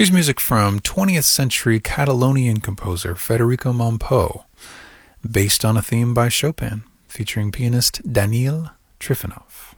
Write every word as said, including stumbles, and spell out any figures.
Here's music from twentieth century Catalonian composer Federico Montpou, based on a theme by Chopin, featuring pianist Daniil Trifonov.